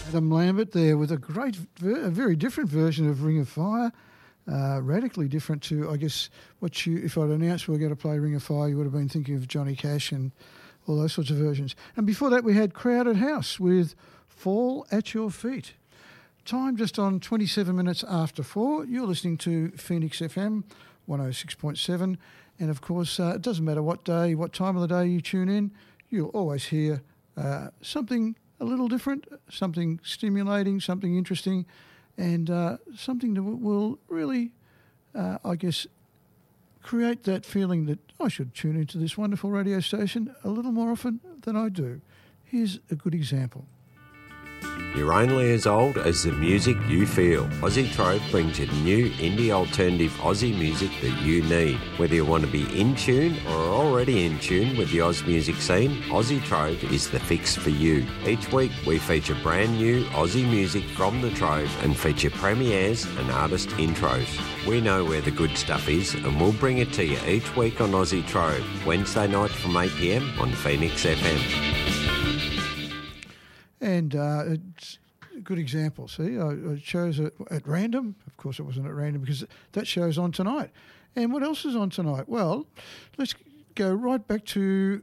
Adam Lambert there with a very different version of Ring of Fire, radically different to, I guess, if I'd announced we were going to play Ring of Fire, you would have been thinking of Johnny Cash and all those sorts of versions. And before that we had Crowded House with Fall at Your Feet. Time just on 27 minutes after 4. You're listening to Phoenix FM 106.7. And, of course, it doesn't matter what time of the day you tune in, you'll always hear something a little different, something stimulating, something interesting, and something that will really, I guess, create that feeling that I should tune into this wonderful radio station a little more often than I do. Here's a good example. You're only as old as the music you feel. Aussie Trove brings you new indie alternative Aussie music that you need. Whether you want to be in tune or are already in tune with the Oz music scene, Aussie Trove is the fix for you. Each week we feature brand new Aussie music from the Trove and feature premieres and artist intros. We know where the good stuff is and we'll bring it to you each week on Aussie Trove, Wednesday nights from 8 p.m. on Phoenix FM. And it's a good example. See, I chose it at random. Of course, it wasn't at random because that show's on tonight. And what else is on tonight? Well, let's go right back to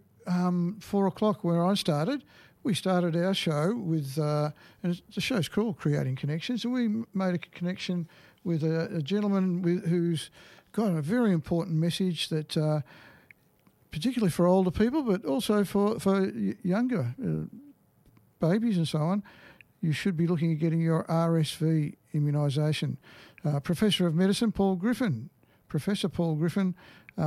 4 o'clock where I started. We started our show with, and the show's called Creating Connections, and we made a connection with a gentleman who's got a very important message that, particularly for older people, but also for younger babies and so on, you should be looking at getting your RSV immunisation. Professor of Medicine, Professor Paul Griffin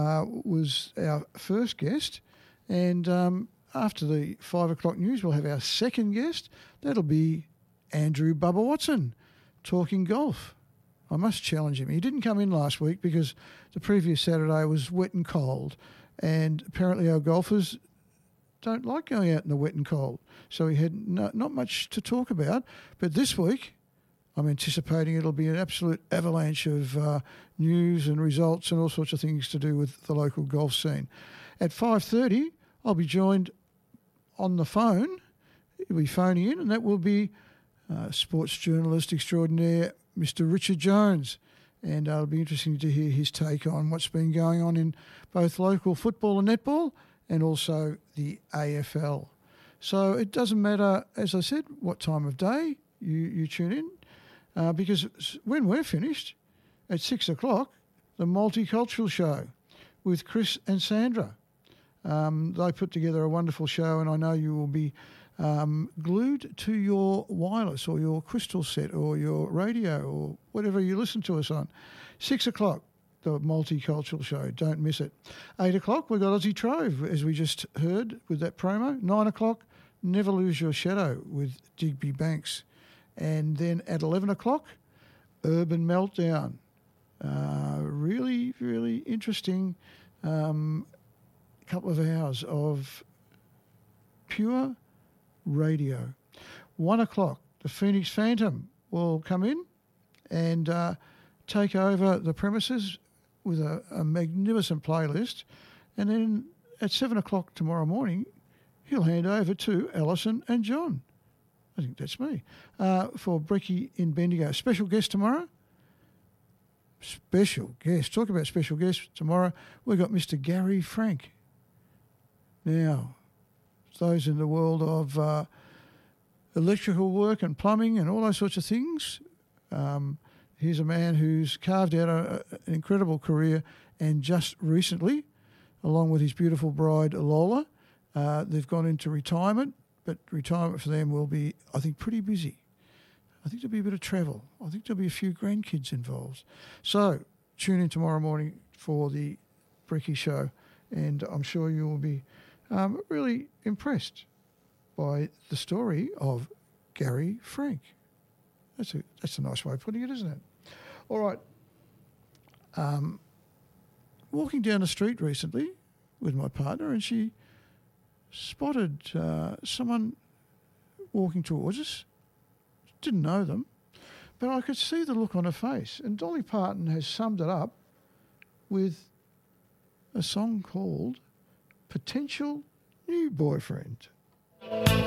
was our first guest, and after the 5 o'clock news, we'll have our second guest. That'll be Andrew Bubba Watson, talking golf. I must challenge him. He didn't come in last week because the previous Saturday was wet and cold, and apparently our golfers don't like going out in the wet and cold. So he had not much to talk about. But this week, I'm anticipating it'll be an absolute avalanche of news and results and all sorts of things to do with the local golf scene. At 5:30, I'll be joined on the phone. He'll be phoning in, and that will be sports journalist extraordinaire, Mr. Richard Jones. And it'll be interesting to hear his take on what's been going on in both local football and netball, and also the AFL. So it doesn't matter, as I said, what time of day you tune in, because when we're finished at 6 o'clock, the Multicultural Show with Chris and Sandra. They put together a wonderful show, and I know you will be glued to your wireless or your crystal set or your radio or whatever you listen to us on. 6 o'clock. The Multicultural Show. Don't miss it. 8 o'clock, we've got Aussie Trove, as we just heard with that promo. 9 o'clock, Never Lose Your Shadow with Digby Banks. And then at 11 o'clock, Urban Meltdown. Really, really interesting couple of hours of pure radio. 1 o'clock, the Phoenix Phantom will come in and take over the premises with a magnificent playlist. And then at 7 o'clock tomorrow morning, he'll hand over to Alison and John. I think that's me. For Brekkie in Bendigo. Special guest tomorrow? Special guest. Talk about special guests tomorrow. We've got Mr. Gary Frank. Now, those in the world of electrical work and plumbing and all those sorts of things, here's a man who's carved out an incredible career, and just recently, along with his beautiful bride, Lola, they've gone into retirement, but retirement for them will be, I think, pretty busy. I think there'll be a bit of travel. I think there'll be a few grandkids involved. So tune in tomorrow morning for the Brekkie Show, and I'm sure you will be really impressed by the story of Gary Frank. That's a nice way of putting it, isn't it? All right. Walking down the street recently with my partner, and she spotted someone walking towards us. Didn't know them, but I could see the look on her face. And Dolly Parton has summed it up with a song called Potential New Boyfriend.